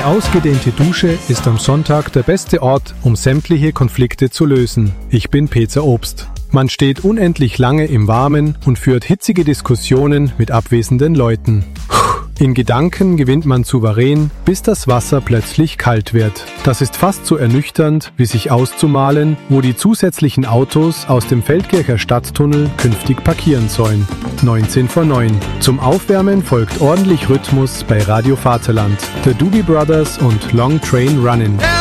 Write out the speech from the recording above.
Eine ausgedehnte Dusche ist am Sonntag der beste Ort, um sämtliche Konflikte zu lösen. Ich bin Peter Obst. Man steht unendlich lange im Warmen und führt hitzige Diskussionen mit abwesenden Leuten. In Gedanken gewinnt man souverän, bis das Wasser plötzlich kalt wird. Das ist fast so ernüchternd, wie sich auszumalen, wo die zusätzlichen Autos aus dem Feldkircher Stadttunnel künftig parkieren sollen. 19 vor 9. Zum Aufwärmen folgt ordentlich Rhythmus bei Radio Vaterland. The Doobie Brothers und Long Train Runnin'.